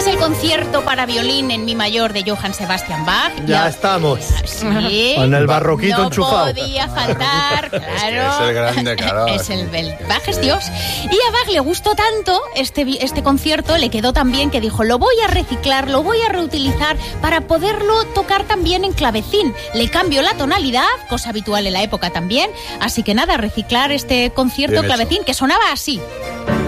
el concierto para violín en mi mayor de Johann Sebastian Bach. Ya estamos. Sí. Con el barroquito enchufado. No podía faltar, claro. Es el grande, claro. Es el Bach es Dios. Y a Bach le gustó tanto este concierto, le quedó tan bien que dijo, lo voy a reciclar, lo voy a reutilizar para poderlo tocar también en clavecín. Le cambio la tonalidad, cosa habitual en la época también. Así que nada, reciclar este concierto Bien clavecín hecho. que sonaba así.